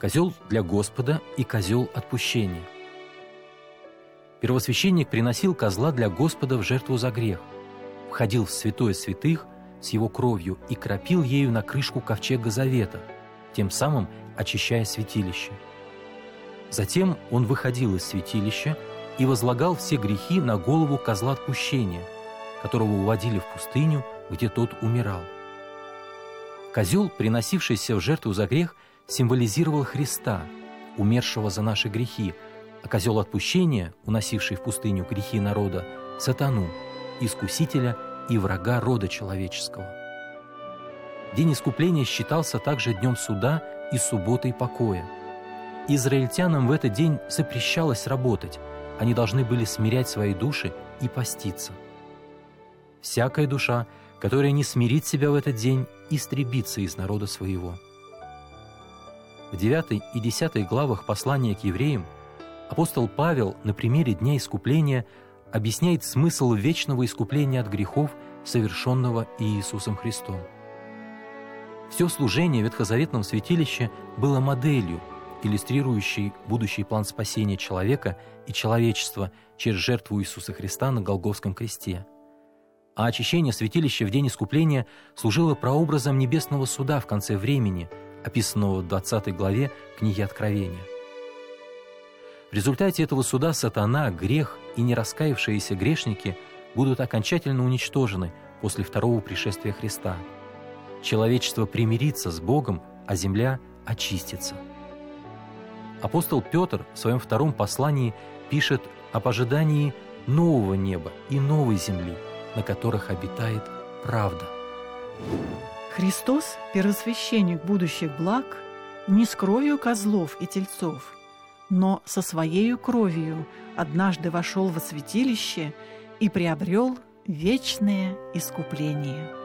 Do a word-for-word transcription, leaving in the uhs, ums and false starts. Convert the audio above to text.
козел для Господа и козел отпущения. Первосвященник приносил козла для Господа в жертву за грех, входил в святое святых с его кровью и кропил ею на крышку ковчега завета, тем самым очищая святилище. Затем он выходил из святилища и возлагал все грехи на голову козла отпущения, которого уводили в пустыню, где тот умирал. Козел, приносившийся в жертву за грех, символизировал Христа, умершего за наши грехи, а козел отпущения, уносивший в пустыню грехи народа, сатану, искусителя и врага рода человеческого. День искупления считался также днем суда и субботой покоя. Израильтянам в этот день запрещалось работать, они должны были смирять свои души и поститься. Всякая душа, которая не смирит себя в этот день, истребится из народа своего. В девятой и десятой главах послания к евреям апостол Павел на примере Дня Искупления объясняет смысл вечного искупления от грехов, совершенного Иисусом Христом. Все служение в ветхозаветном святилище было моделью, иллюстрирующей будущий план спасения человека и человечества через жертву Иисуса Христа на Голгофском кресте. А очищение святилища в день искупления служило прообразом небесного суда в конце времени, описанного в двадцатой главе книги Откровения. В результате этого суда сатана, грех и нераскаявшиеся грешники будут окончательно уничтожены после второго пришествия Христа. Человечество примирится с Богом, а земля очистится. Апостол Петр в своем втором послании пишет об ожидании нового неба и новой земли, на которых обитает правда. Христос, первосвященник будущих благ, не с кровью козлов и тельцов, но со Своею кровью однажды вошел во святилище и приобрел вечное искупление.